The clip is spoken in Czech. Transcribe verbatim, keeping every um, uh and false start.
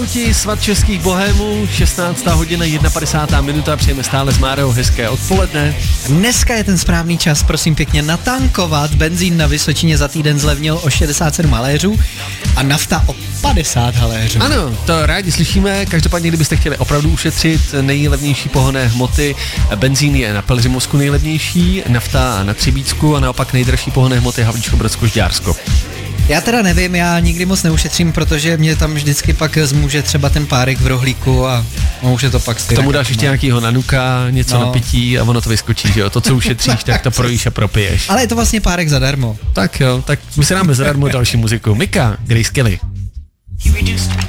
pouti svat českých bohémů, šestnáctá hodina, padesátá jedna minuta, přejeme stále s Márou hezké odpoledne. Dneska je ten správný čas, prosím pěkně, natankovat. Benzín na Vysočině za týden zlevnil o šedesát sedm haléřů a nafta o padesát haléřů. Ano, to rádi slyšíme, každopádně kdybyste chtěli opravdu ušetřit nejlevnější pohonné hmoty, benzín je na Pelhřimovsku nejlevnější, nafta na Třebíčsku a naopak nejdražší pohonné hmoty Havlíčko Brodsko Žďársko. Já teda nevím, já nikdy moc neušetřím, protože mě tam vždycky pak zmůže třeba ten párek v rohlíku a už je to pak stejně. K tomu dáš ještě nějakýho nanuka, něco no. na pití a ono to vyskočí, že jo? To, co ušetříš, tak to projíš a propiješ. Ale je to vlastně párek zadarmo. Tak jo, tak my se dáme zadarmo další muziku. Mika, Grace Kelly.